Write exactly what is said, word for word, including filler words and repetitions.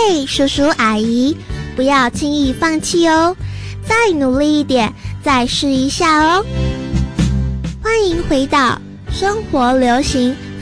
嘿，叔叔阿姨，不要轻易放弃哦，再努力一点，再试一下哦。欢迎回到生活流行